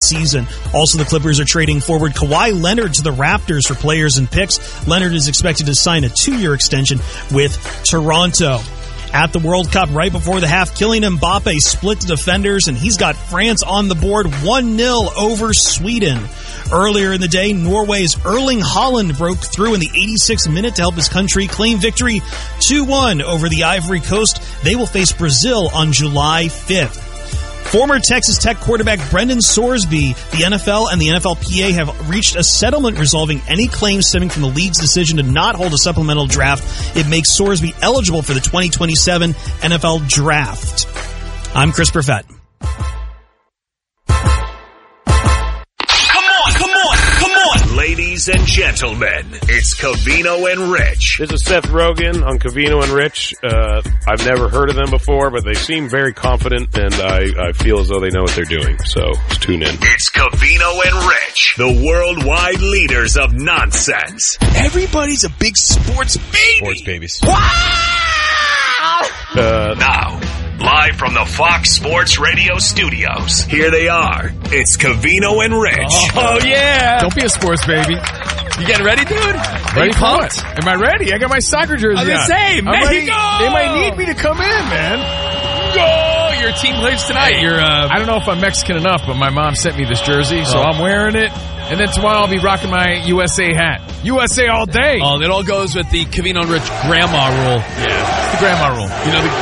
season. Also, the Clippers are trading forward Kawhi Leonard to the Raptors for players and picks. Leonard is expected to sign a 2-year extension with Toronto. At the World Cup, right before the half, Kylian Mbappe split the defenders, and he's got France on the board 1-0 over Sweden. Earlier in the day, Norway's Erling Haaland broke through in the 86th minute to help his country claim victory 2-1 over the Ivory Coast. They will face Brazil on July 5th. Former Texas Tech quarterback Brendan Sorsby, the NFL and the NFLPA have reached a settlement resolving any claims stemming from the league's decision to not hold a supplemental draft. It makes Sorsby eligible for the 2027 NFL Draft. I'm Chris Perfett. Ladies and gentlemen, it's Covino and Rich. This is Seth Rogen on Covino and Rich. I've never heard of them before, but they seem very confident, and I feel as though they know what they're doing. So just tune in. It's Covino and Rich, the worldwide leaders of nonsense. Everybody's a big sports baby. Sports babies. Wow! Now, live from the Fox Sports Radio studios, here they are. It's Covino and Rich. Oh, yeah. Don't be a sports baby. You getting ready, dude? Ready for what? Am I ready? I got my soccer jersey on. I was going to say, Mexico! They might need me to come in, man. Go! Your team plays tonight. I don't know if I'm Mexican enough, but my mom sent me this jersey, so I'm wearing it. And then tomorrow I'll be rocking my USA hat. USA all day. Oh, it all goes with the Covino and Rich grandma rule. Yeah, it's the grandma rule.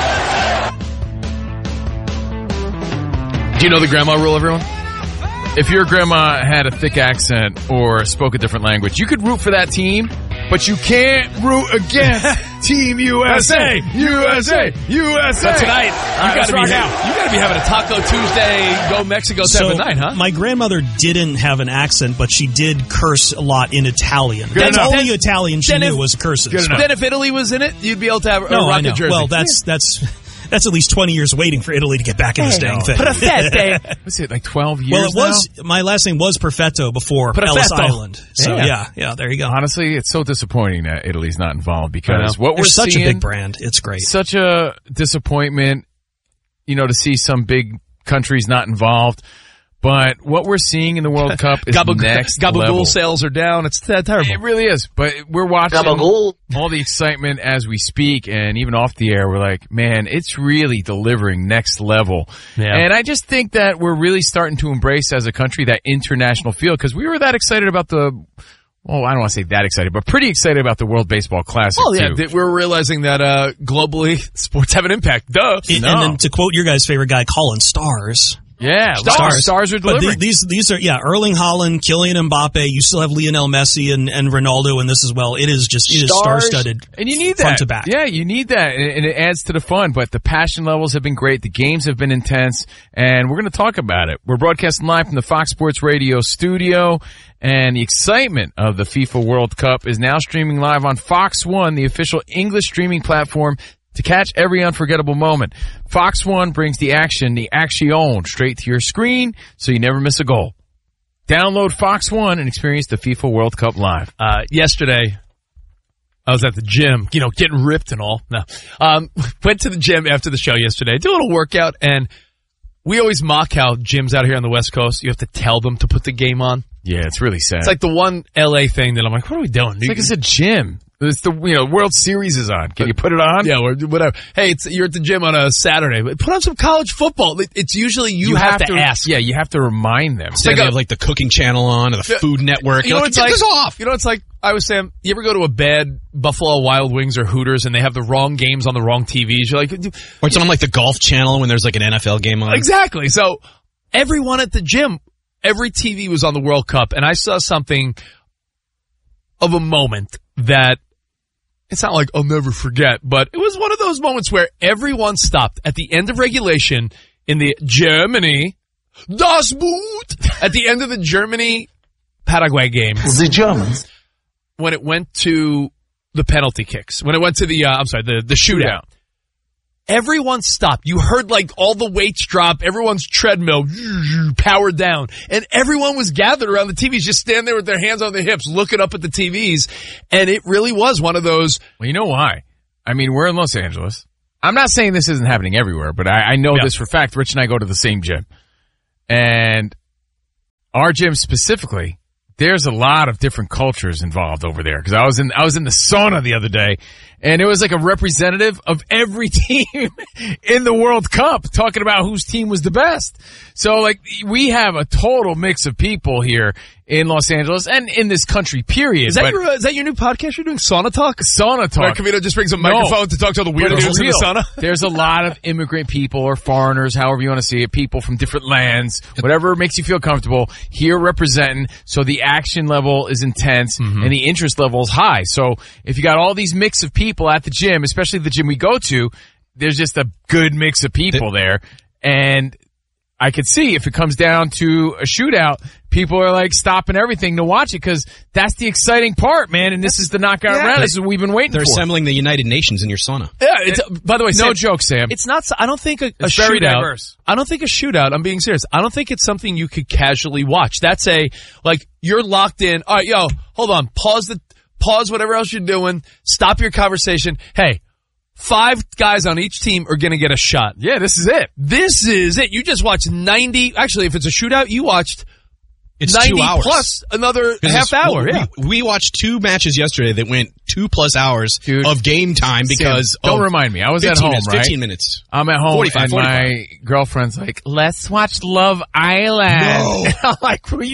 Do you know the grandma rule, everyone? If your grandma had a thick accent or spoke a different language, you could root for that team, but you can't root against Team USA. USA. USA. But tonight, you got to be having a Taco Tuesday, Go Mexico type of night, huh? My grandmother didn't have an accent, but she did curse a lot in Italian. That's enough. only Italian she knew was curses. Then if Italy was in it, you'd be able to have a rocket jersey. Well, that's at least 20 years waiting for Italy to get back in this dang thing. Perfetto. Was it like 12 years Well, it was. My last name was Perfetto before Ellis Island. So yeah, there you go. Honestly, it's so disappointing that Italy's not involved because what we're such seeing, a big brand. It's great. Such a disappointment, to see some big countries not involved. But what we're seeing in the World Cup is next level. Gabagool sales are down. It's terrible. It really is. But we're watching all the excitement as we speak, and even off the air, we're like, man, it's really delivering next level. Yeah. And I just think that we're really starting to embrace as a country that international feel, because we were that excited about I don't want to say that excited, but pretty excited about the World Baseball Classic, too. We're realizing that globally, sports have an impact. Duh. And then to quote your guys' favorite guy, Colin, stars. Yeah, stars are delivering. But these are, Erling Haaland, Kylian Mbappe, you still have Lionel Messi and Ronaldo in this as well. It is star-studded. And you need front that. to back. Yeah, you need that. And it adds to the fun. But the passion levels have been great. The games have been intense. And we're going to talk about it. We're broadcasting live from the Fox Sports Radio studio. And the excitement of the FIFA World Cup is now streaming live on Fox One, the official English streaming platform, to catch every unforgettable moment. Fox One brings the action, straight to your screen so you never miss a goal. Download Fox One and experience the FIFA World Cup live. Yesterday, I was at the gym, getting ripped and all. No. Went to the gym after the show yesterday, did a little workout, and we always mock how gyms out here on the West Coast, you have to tell them to put the game on. Yeah, it's really sad. It's like the one LA thing that I'm like, what are we doing? It's like it's a gym. It's the World Series is on. Can you put it on? Yeah, or whatever. Hey, you're at the gym on a Saturday. Put on some college football. It's usually you have to ask. Yeah, you have to remind them. It's like they have like the cooking channel on or the Food Network. You know, it's like, off. You know, it's like I was saying. You ever go to a bad Buffalo Wild Wings or Hooters and they have the wrong games on the wrong TVs? You're like, or it's on like the Golf Channel when there's like an NFL game on. Exactly. So everyone at the gym, every TV was on the World Cup, and I saw something of a moment that. It's not like I'll never forget, but it was one of those moments where everyone stopped at the end of regulation in the Germany, Das Boot, at the end of the Germany-Paraguay game. The Germans. When it went to the penalty kicks, when it went to the shootout. Everyone stopped. You heard like all the weights drop, everyone's treadmill powered down, and everyone was gathered around the TVs, just standing there with their hands on their hips, looking up at the TVs, and it really was one of those. Well, you know why? I mean, we're in Los Angeles. I'm not saying this isn't happening everywhere, but I know this for a fact. Rich and I go to the same gym, and our gym specifically, there's a lot of different cultures involved over there. Because I was in the sauna the other day, and it was like a representative of every team in the World Cup talking about whose team was the best. So like we have a total mix of people here in Los Angeles and in this country, period. Is that your new podcast you're doing, Sauna Talk? Sauna Talk. Where Covino just brings a microphone to talk to all the weird dudes in the sauna? There's a lot of immigrant people or foreigners, however you want to see it, people from different lands, whatever makes you feel comfortable, here representing. So the action level is intense and the interest level is high. So if you got all these mix of people at the gym, especially the gym we go to, there's just a good mix of people there. And I could see if it comes down to a shootout, people are like stopping everything to watch it because that's the exciting part, man. And this is the knockout round. This is what we've been waiting for. They're assembling the United Nations in your sauna. Yeah. By the way, no Sam, joke, Sam. It's not. I don't think a very shootout. diverse. I don't think a shootout. I'm being serious. I don't think it's something you could casually watch. That's you're locked in. All right, yo, hold on. Pause whatever else you're doing. Stop your conversation. Hey. 5 guys on each team are going to get a shot. Yeah, this is it. This is it. You just watched 90. Actually, if it's a shootout, you watched it's 90 2 hours. plus another half hour. We watched 2 matches yesterday that went 2+ hours of game time because Sam, don't remind me. I was at home, minutes, right? 15 minutes. I'm at home 45. my girlfriend's like, let's watch Love Island. No. And I'm like, we're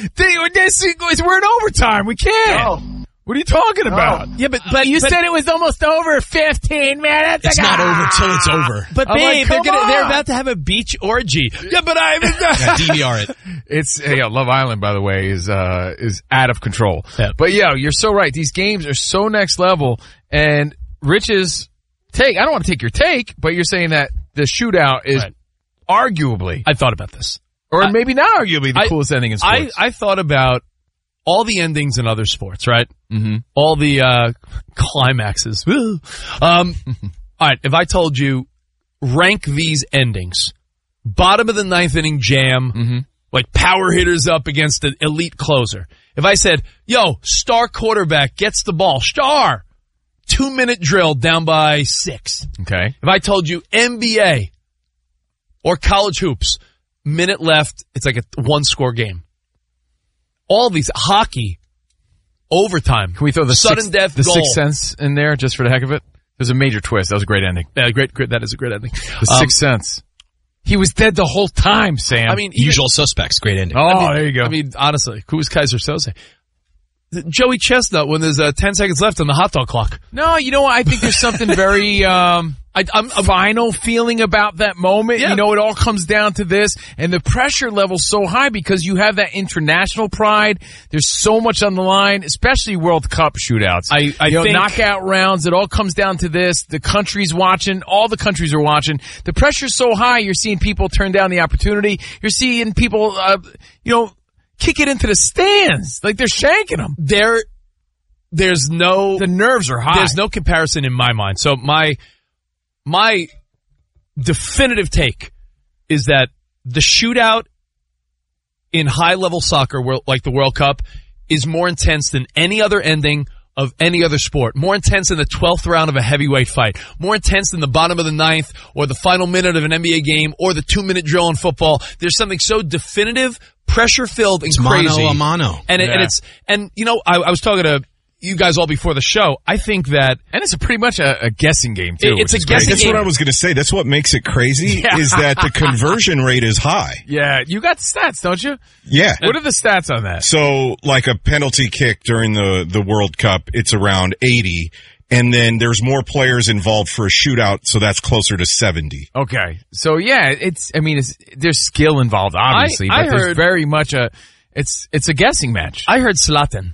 in overtime. We can't. No. What are you talking about? Yeah, but you said it was almost over 15 minutes. It's not over till it's over. But I'm babe, like, they're about to have a beach orgy. Yeah, but DVR it. It's Love Island, by the way, is out of control. Yeah. But you're so right. These games are so next level. And Rich's take, I don't want to take your take, but you're saying that the shootout is arguably, I thought about this, or maybe not arguably, the coolest ending in sports. I thought about all the endings in other sports, right? Mm-hmm. All the climaxes. All right, if I told you rank these endings, bottom of the 9th inning jam, like power hitters up against an elite closer. If I said, yo, star quarterback gets the ball, star, 2-minute drill down by 6. Okay. If I told you NBA or college hoops, minute left, it's like a 1-score game. All these hockey, overtime. Can we throw the sudden death the goal. Sixth Sense in there just for the heck of it? There's a major twist. That was a great ending. Yeah, great. That is a great ending. The Sixth Sense. He was dead the whole time, Sam. I mean, Usual Suspects, great ending. there you go. I mean, honestly, who was Kaiser Soze? Joey Chestnut when there's 10 seconds left on the hot dog clock. No, you know what? I think there's something very I'm final feeling about that moment. Yeah. You know, it all comes down to this, and the pressure level's so high because you have that international pride. There's so much on the line, especially World Cup shootouts. I think knockout rounds. It all comes down to this. The country's watching. All the countries are watching. The pressure's so high. You're seeing people turn down the opportunity. You're seeing people, kick it into the stands like they're shanking them. There's no The nerves are high. There's no comparison in my mind. So my definitive take is that the shootout in high-level soccer, like the World Cup, is more intense than any other ending of any other sport. More intense than the 12th round of a heavyweight fight. More intense than the bottom of the 9th or the final minute of an NBA game or the 2-minute drill in football. There's something so definitive, pressure-filled, and crazy. Mano a mano. And I was talking to you guys all before the show. I think that, and it's pretty much a guessing game too. It's a guessing That's game. what I was going to say. That's what makes it crazy is that the conversion rate is high. Yeah, you got the stats, don't you? Yeah. What are the stats on that? So, like a penalty kick during the World Cup, it's around 80. And then there's more players involved for a shootout, so that's closer to 70. Okay, so yeah, there's skill involved, obviously, but there's very much it's a guessing match. I heard Zlatan.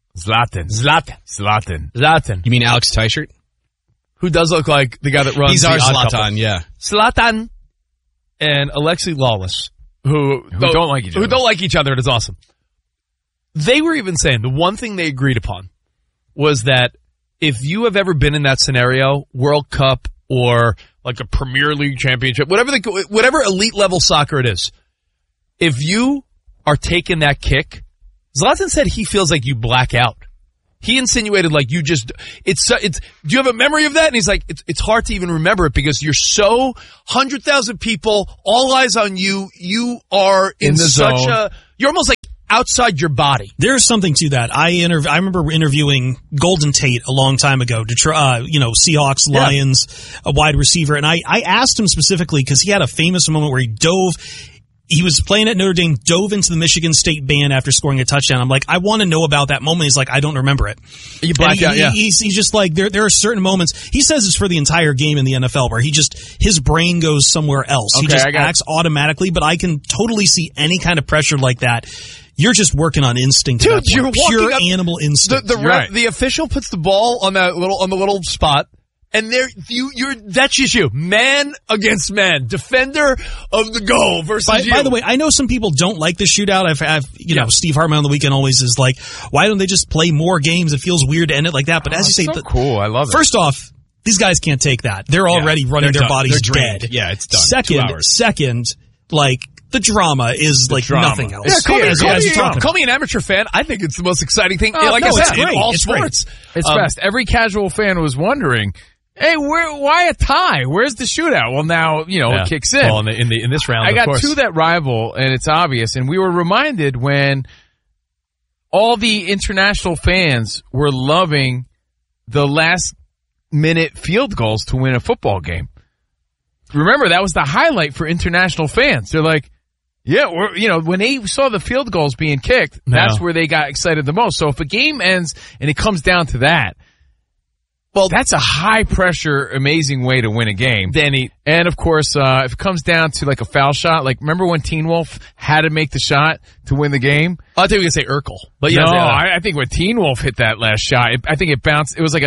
You mean Alex Teichert? Who does look like the guy that runs He's our the Odd Couple. Zlatan, yeah. Zlatan and Alexi Lawless, who don't like each other. Who don't like each other. It is awesome. They were even saying the one thing they agreed upon was that if you have ever been in that scenario, World Cup or like a Premier League championship, whatever elite level soccer it is, if you are taking that kick, Zlatan said he feels like you black out. He insinuated like you just, do you have a memory of that? And he's like, it's hard to even remember it because you're so 100,000 people, all eyes on you. You are in the such zone. you're almost like outside your body. There's something to that. I remember interviewing Golden Tate a long time ago, Seahawks, Lions, a wide receiver, and I asked him specifically because he had a famous moment where he was playing at Notre Dame, dove into the Michigan State band after scoring a touchdown. I'm like, I want to know about that moment. He's like, I don't remember it. You blacked out, yeah. He's just like, there are certain moments. He says it's for the entire game in the NFL where his brain goes somewhere else. He just acts automatically, but I can totally see any kind of pressure like that. You're just working on instinct. Dude, you're pure animal instinct. The official puts the ball on the little spot. And that's just you. Man against man. Defender of the goal versus you. By the way, I know some people don't like the shootout. Steve Hartman on the weekend always is like, why don't they just play more games? It feels weird to end it like that. But as you say, cool. I love it. First off, these guys can't take that. They're already running their bodies dead. Yeah, it's done. Second, the drama is nothing else. Yeah, call me an amateur fan. I think it's the most exciting thing. It's great. In all sports. It's best. Every casual fan was wondering, hey, why a tie? Where's the shootout? Well, now, it kicks in. Well, in this round, I got two that rival, and it's obvious. And we were reminded when all the international fans were loving the last-minute field goals to win a football game. Remember, that was the highlight for international fans. They're like, yeah, when they saw the field goals being kicked, that's where they got excited the most. So if a game ends and it comes down to that, well, that's a high-pressure, amazing way to win a game. And, of course, if it comes down to, a foul shot, remember when Teen Wolf had to make the shot to win the game? I think we could say Urkel. But yeah, I think when Teen Wolf hit that last shot, I think it bounced. It was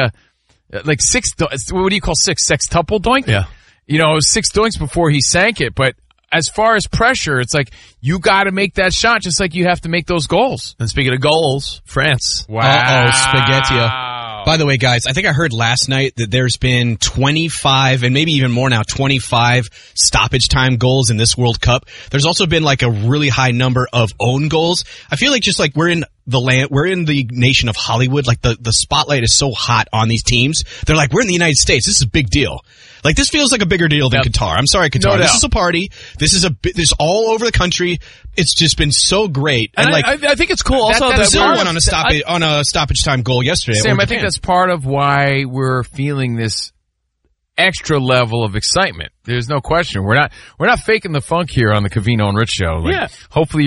six, what do you call six? Sextuple doink? Yeah. It was 6 doinks before he sank it. But as far as pressure, it's you got to make that shot just like you have to make those goals. And speaking of goals, France. Wow. Uh-oh, Spaghetti. By the way, guys, I think I heard last night that there's been 25 and maybe even more now, 25 stoppage time goals in this World Cup. There's also been a really high number of own goals. I feel we're in the nation of Hollywood. The spotlight is so hot on these teams. They're we're in the United States. This is a big deal. This feels like a bigger deal than Qatar. I'm sorry, Qatar. No this is a party. This is all over the country. It's just been so great. And I think it's cool also that we won on a stoppage time goal yesterday. Sam, I think that's part of why we're feeling this extra level of excitement. There's no question. We're not faking the funk here on the Covino and Rich show. Hopefully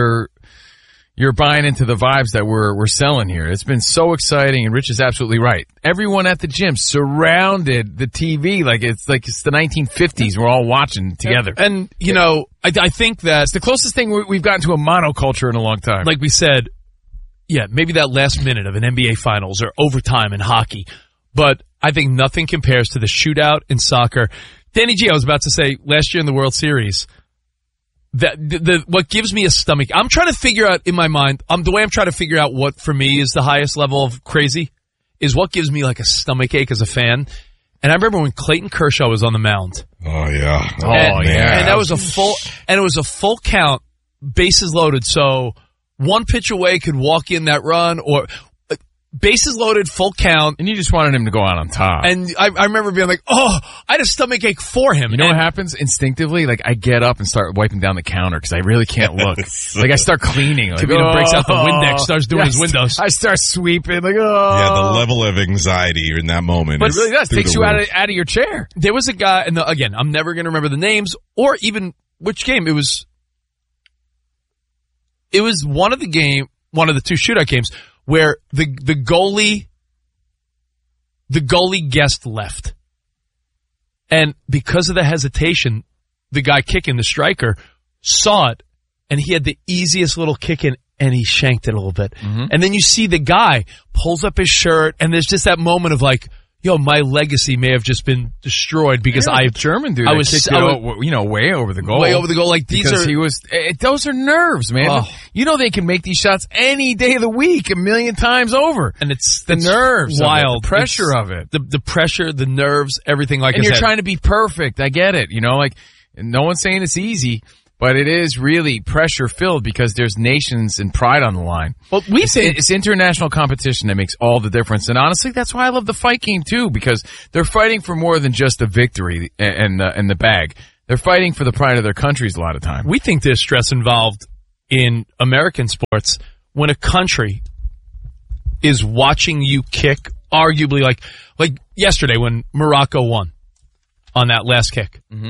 you're buying into the vibes that we're selling here. It's been so exciting, and Rich is absolutely right. Everyone at the gym surrounded the TV it's the 1950s. We're all watching together. And, I think that it's the closest thing we've gotten to a monoculture in a long time. Like we said, maybe that last minute of an NBA Finals or overtime in hockey. But I think nothing compares to the shootout in soccer. Danny G, I was about to say, last year in the World Series, what gives me a stomach, I'm trying to figure out in my mind, the way I'm trying to figure out what for me is the highest level of crazy is what gives me a stomach ache as a fan. And I remember when Clayton Kershaw was on the mound. Oh yeah. And that was it was a full count, bases loaded. So one pitch away could walk in that run or bases loaded, full count. And you just wanted him to go out on top. And I remember being I had a stomach ache for him. You know what happens instinctively? I get up and start wiping down the counter because I really can't look. I start cleaning. Kavino breaks out the Windex, starts doing his windows. I start sweeping. Yeah, the level of anxiety in that moment. But it really does. Takes you out of your chair. There was a guy, and again, I'm never going to remember the names or even which game. It was one of the two shootout games where the goalie guessed left. And because of the hesitation, the guy kicking, the striker, saw it, and he had the easiest little kick in, and he shanked it a little bit. Mm-hmm. And then you see the guy pulls up his shirt, and there's just that moment of my legacy may have just been destroyed because German dude. Way over the goal. Way over the goal. Those are nerves, man. Oh. They can make these shots any day of the week, 1,000,000 times over. And it's the nerves, wild, the pressure of it, the pressure, the nerves, everything. And you're trying to be perfect. I get it. No one's saying it's easy. But it is really pressure-filled because there's nations and pride on the line. Well, it's international competition that makes all the difference. And honestly, that's why I love the fight game, too, because they're fighting for more than just a victory and the bag. They're fighting for the pride of their countries a lot of time. We think there's stress involved in American sports when a country is watching you kick, arguably like yesterday when Morocco won on that last kick. Mm-hmm.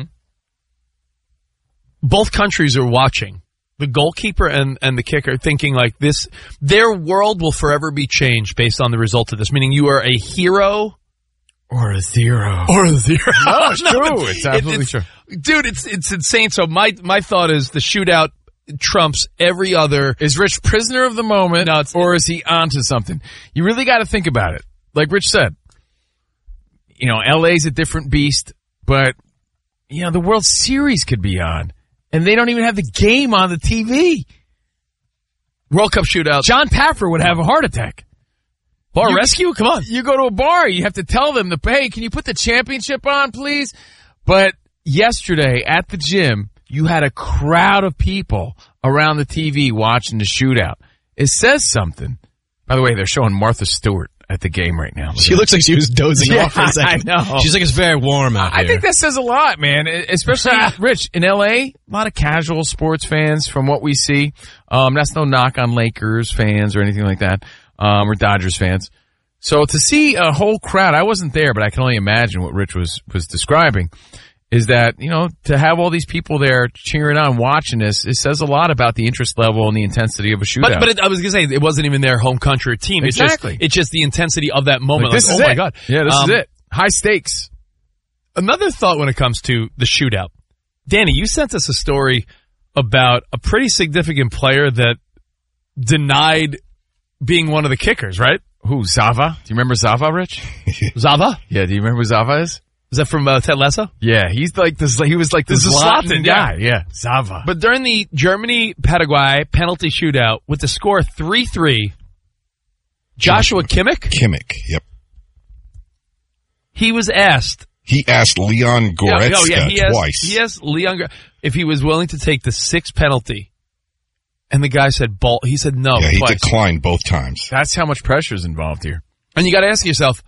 Both countries are watching. The goalkeeper and the kicker thinking like this, their world will forever be changed based on the result of this, meaning you are a hero Or a zero. or a zero. No, it's true. It's absolutely true. Dude, it's insane. So my thought is the shootout trumps every other. Is Rich prisoner of the moment, No, or is he onto something? You really got to think about it. Like Rich said, you know, LA's a different beast, but, you know, the World Series could be on, and they don't even have the game on the TV. World Cup shootout. John Paffer would have a heart attack. Bar rescue? Come on. You go to a bar, you have to tell them, hey, can you put the championship on, please? But yesterday at the gym, you had a crowd of people around the TV watching the shootout. It says something. By the way, they're showing Martha Stewart at the game right now. She looks like she was dozing off for a second. I know. She's like, it's very warm out here. I think that says a lot, man. Especially, Rich, in LA, a lot of casual sports fans from what we see. That's no knock on Lakers fans or anything like that, or Dodgers fans. So to see a whole crowd, I wasn't there, but I can only imagine what Rich was describing, is that, you know, to have all these people there cheering on, watching this, it says a lot about the interest level and the intensity of a shootout. But I was going to say, it wasn't even their home country or team. Exactly. It's just the intensity of that moment. Like, this is oh, my it. God. Yeah, this is it. High stakes. Another thought when it comes to the shootout. Danny, you sent us a story about a pretty significant player that denied being one of the kickers, right? Who, Zava? Do you remember Zava, Rich? Zava? Yeah, do you remember who Zava is? Is that from Ted Lasso? Yeah, he's like this. He was like this Zlatan Zlatan guy. Yeah, Zava. But during the Germany-Paraguay penalty shootout, with the score 3-3, Joshua Kimmich? Kimmich, yep. He was asked. He asked Leon Goretzka twice. He asked Leon if he was willing to take the sixth penalty. And the guy said, he said no. Yeah, he twice. declined both times. That's how much pressure is involved here. And you got to ask yourself,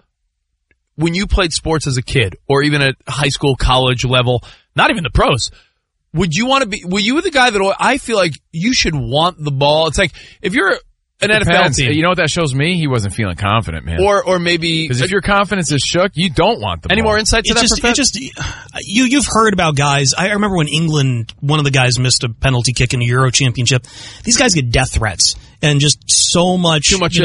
when you played sports as a kid, or even at high school, college level, not even the pros, were you the guy that I feel like you should want the ball? It's like, if you're an NFL team. You know what that shows me? He wasn't feeling confident, man. Or maybe, because if your confidence is shook, you don't want the ball. Any more insight to that? You've heard about guys. I remember when England, one of the guys missed a penalty kick in the Euro Championship. These guys get death threats. And just so much, too much,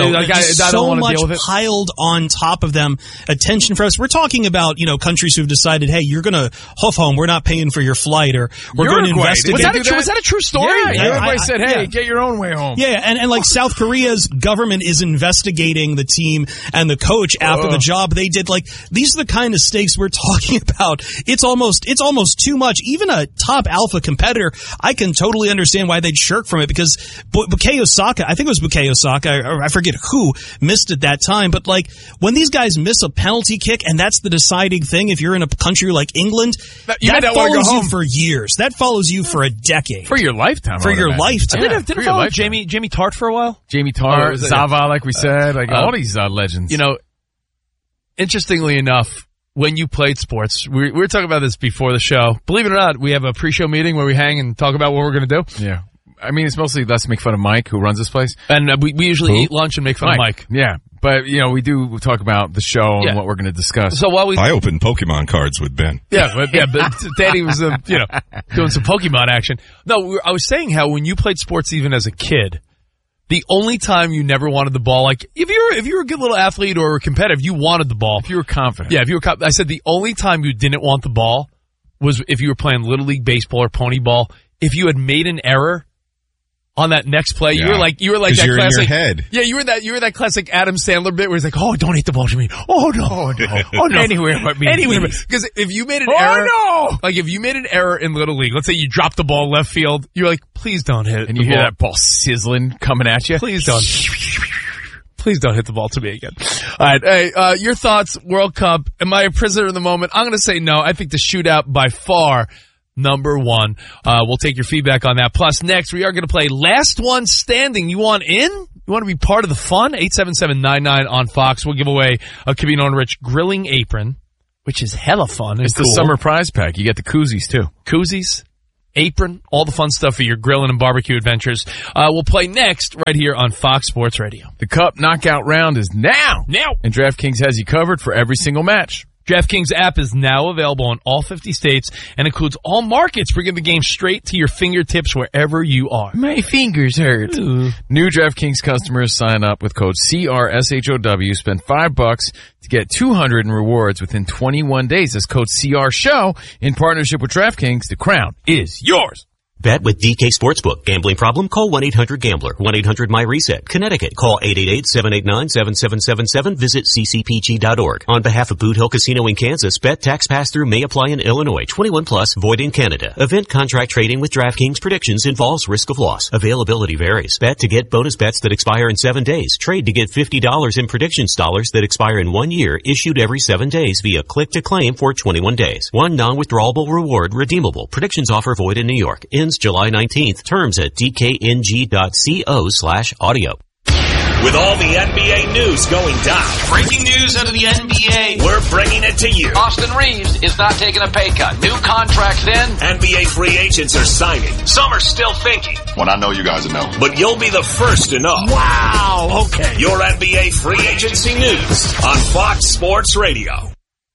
so much piled on top of them. Attention for us. We're talking about, countries who've decided, hey, you're going to hoof home. We're not paying for your flight, or we're going to investigate. Was that a true story? Yeah, everybody said, hey, get your own way home. Yeah, and like South Korea's government is investigating the team and the coach after the job they did. Like, these are the kind of stakes we're talking about. It's almost too much. Even a top alpha competitor, I can totally understand why they'd shirk from it, because Bukayo Saka, I think it was Bukayo Saka, I forget who missed it that time, but like, when these guys miss a penalty kick and that's the deciding thing, if you're in a country like England, that follows you for years. That follows you for a decade. For your lifetime. Didn't it follow Jamie Tart for a while? Jamie Tart, Zava, like we said, all these legends. Interestingly enough, when you played sports, we were talking about this before the show. Believe it or not, we have a pre-show meeting where we hang and talk about what we're going to do. Yeah. I mean, it's mostly let's make fun of Mike, who runs this place. And we usually eat lunch and make fun of Mike. Yeah. But, we do talk about the show and what we're going to discuss. So while I opened Pokemon cards with Ben. But Danny was, doing some Pokemon action. No, I was saying how when you played sports even as a kid, the only time you never wanted the ball, like, if you were a good little athlete or competitive, you wanted the ball. If you were confident. Yeah, I said the only time you didn't want the ball was if you were playing Little League Baseball or Pony Ball. If you had made an error on that next play, you were like that classic. In your head. Yeah, you were that classic Adam Sandler bit where he's like, "Oh, don't hit the ball, Jimmy. Oh no, anywhere but me. Because if you made an error, like if you made an error in Little League, let's say you dropped the ball left field, you're like, please don't hit it, and you hear that ball sizzling coming at you. Please don't hit the ball to me again. All right, hey, your thoughts, World Cup? Am I a prisoner of the moment? I'm going to say no. I think the shootout by far. Number one. We'll take your feedback on that. Plus, next, we are going to play Last One Standing. You want in? You want to be part of the fun? 877-99 on Fox. We'll give away a Covino and Rich grilling apron, which is hella fun. It's the summer prize pack. You get the koozies, too. Koozies? apron, all the fun stuff for your grilling and barbecue adventures. We'll play next right here on Fox Sports Radio. The Cup knockout round is now. And DraftKings has you covered for every single match. DraftKings app is now available in all 50 states and includes all markets, bringing the game straight to your fingertips wherever you are. My fingers hurt. Ooh. New DraftKings customers sign up with code CRSHOW, spend $5 to get $200 in rewards within 21 days. That's code CRSHOW in partnership with DraftKings. The crown is yours. Bet with DK Sportsbook. Gambling problem? Call 1-800-GAMBLER. 1-800-MY-RESET. Connecticut. Call 888-789-7777. Visit ccpg.org. On behalf of Boot Hill Casino in Kansas, bet tax pass-through may apply in Illinois. 21 plus, void in Canada. Event contract trading with DraftKings predictions involves risk of loss. Availability varies. Bet to get bonus bets that expire in 7 days. Trade to get $50 in predictions dollars that expire in 1 year, issued every 7 days via click to claim for 21 days. One non-withdrawable reward redeemable. Predictions offer void in New York. Ends July 19th. Terms at dkng.co/audio. With all the NBA news going down. Breaking news out of the NBA. We're bringing it to you. Austin Reeves is not taking a pay cut. New contract then. NBA free agents are signing. Some are still thinking. When I know, you guys will know. But you'll be the first to know. Wow. Okay. Your NBA free agency news on Fox Sports Radio.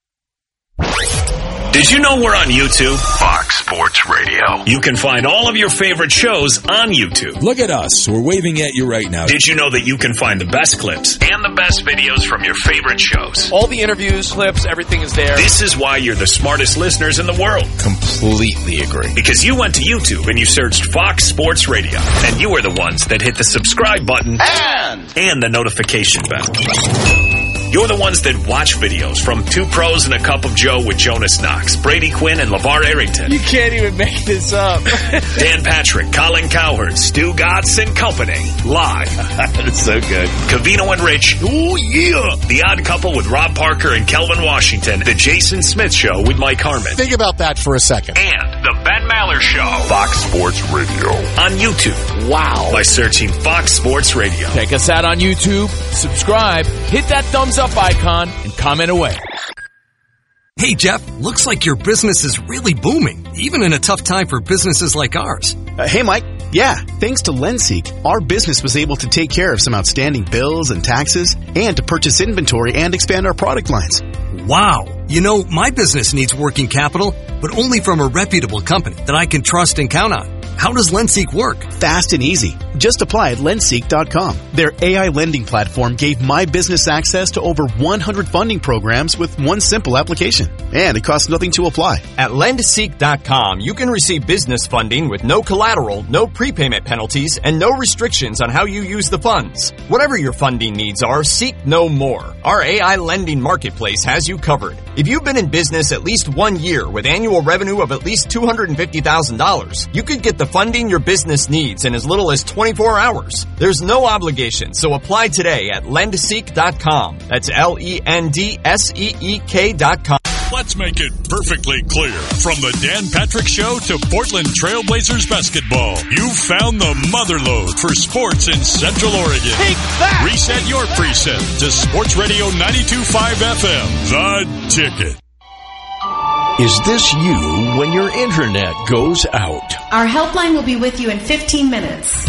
Did you know we're on YouTube? Fox Sports Radio. You can find all of your favorite shows on YouTube. Look at us. We're waving at you right now. Did you know that you can find the best clips and the best videos from your favorite shows? All the interviews, clips, everything is there. This is why you're the smartest listeners in the world. Completely agree. Because you went to YouTube and you searched Fox Sports Radio. And you were the ones that hit the subscribe button and the notification bell. You're the ones that watch videos from Two Pros and a Cup of Joe with Jonas Knox, Brady Quinn, and LeVar Arrington. You can't even make this up. Dan Patrick, Colin Cowherd, Stu Gatz, and company. Live. That's so good. Covino and Rich. Oh, yeah. The Odd Couple with Rob Parker and Kelvin Washington. The Jason Smith Show with Mike Harmon. Think about that for a second. And the Ben Maller Show. Fox Sports Radio. On YouTube. Wow. By searching Fox Sports Radio. Check us out on YouTube. Subscribe. Hit that thumbs up icon and comment away. Hey, Jeff, looks like your business is really booming, even in a tough time for businesses like ours. Hey, Mike. Yeah, thanks to Lenseek, our business was able to take care of some outstanding bills and taxes and to purchase inventory and expand our product lines. Wow. You know, my business needs working capital, but only from a reputable company that I can trust and count on. How does Lenseek work? Fast and easy. Just apply at Lenseek.com. Their AI lending platform gave my business access to over 100 funding programs with one simple application. And it costs nothing to apply. At Lendseek.com, you can receive business funding with no collateral, no prepayment penalties, and no restrictions on how you use the funds. Whatever your funding needs are, seek no more. Our AI lending marketplace has you covered. If you've been in business at least 1 year with annual revenue of at least $250,000, you could get the funding your business needs in as little as 24 hours. There's no obligation, so apply today at Lendseek.com. That's Lendseek.com. Let's make it perfectly clear. From the Dan Patrick Show to Portland Trailblazers basketball, you found the motherlode for sports in Central Oregon. Take that! Reset your preset to Sports Radio 92.5 FM. The Ticket. Is this you when your internet goes out? Our helpline will be with you in 15 minutes.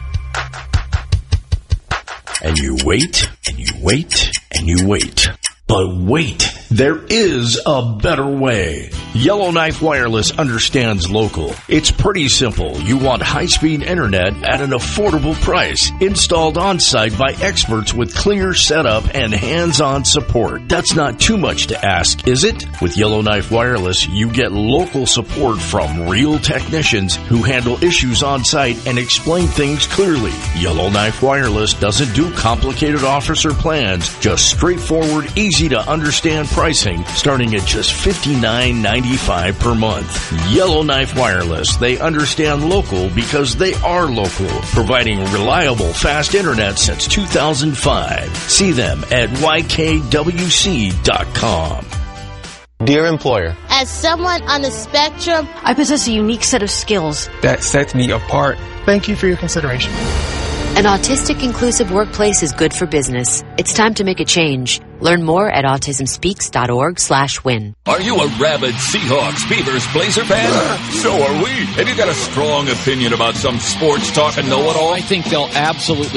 And you wait, and you wait, and you wait. But wait, there is a better way. Yellowknife Wireless understands local. It's pretty simple. You want high-speed internet at an affordable price, installed on-site by experts with clear setup and hands-on support. That's not too much to ask, is it? With Yellowknife Wireless, you get local support from real technicians who handle issues on-site and explain things clearly. Yellowknife Wireless doesn't do complicated offers or plans, just straightforward, easy to understand pricing starting at just $59.95 per month. Yellowknife Wireless, they understand local because they are local, providing reliable fast internet since 2005. See them at YKWC.com. Dear employer, as someone on the spectrum, I possess a unique set of skills that sets me apart. Thank you for your consideration. An autistic inclusive workplace is good for business. It's time to make a change. Learn more at autismspeaks.org/win. Are you a rabid Seahawks, Beavers, Blazer fan? So are we. Have you got a strong opinion about some sports talk and know-it-all? I think they'll absolutely